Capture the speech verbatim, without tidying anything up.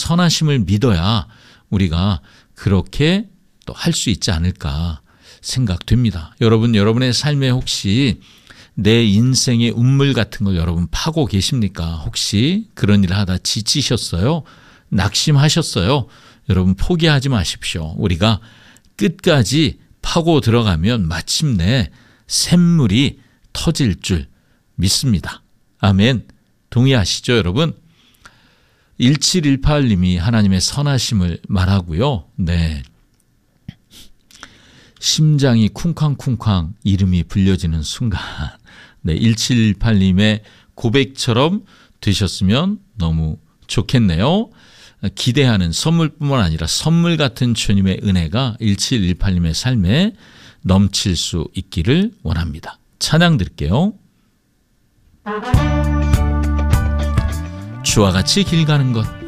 선하심을 믿어야 우리가 그렇게 또 할 수 있지 않을까 생각됩니다. 여러분, 여러분의 삶에 혹시 내 인생의 운물 같은 걸 여러분 파고 계십니까? 혹시 그런 일을 하다 지치셨어요? 낙심하셨어요? 여러분 포기하지 마십시오. 우리가 끝까지 파고 들어가면 마침내 샘물이 터질 줄 믿습니다. 아멘. 동의하시죠, 여러분? 일칠일팔 님이 하나님의 선하심을 말하고요. 네. 심장이 쿵쾅쿵쾅 이름이 불려지는 순간. 네, 일칠일팔 님의 고백처럼 되셨으면 너무 좋겠네요. 기대하는 선물뿐만 아니라 선물 같은 주님의 은혜가 일칠일팔 님의 삶에 넘칠 수 있기를 원합니다. 찬양 드릴게요. 주와 같이 길 가는 것